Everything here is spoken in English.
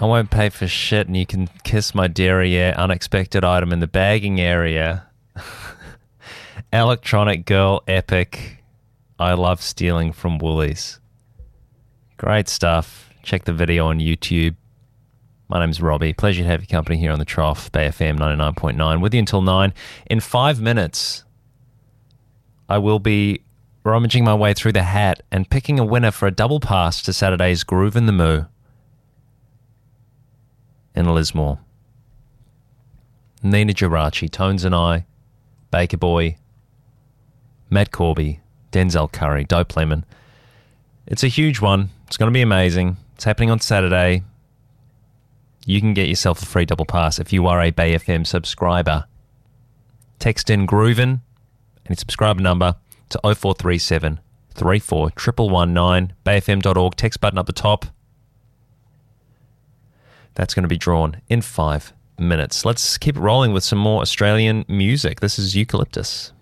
I won't pay for shit, and you can kiss my derriere. Unexpected item in the bagging area. Electronic Girl Epic. I love stealing from Woolies. Great stuff. Check the video on YouTube. My name's Robbie. Pleasure to have your company here on the Trough, Bay FM 99.9. With you until 9. In 5 minutes, I will be rummaging my way through the hat and picking a winner for a double pass to Saturday's Groove in the Moo in Lismore. Nina Geraci, Tones and I, Baker Boy, Matt Corby, Denzel Curry, Dope Lemon. It's a huge one. It's going to be amazing. It's happening on Saturday. You can get yourself a free double pass if you are a Bay FM subscriber. Text in Groovin and your subscriber number to 0437 34 119, bayfm.org, text button up the top. That's going to be drawn in 5 minutes. Let's keep rolling with some more Australian music. This is Eucalyptus.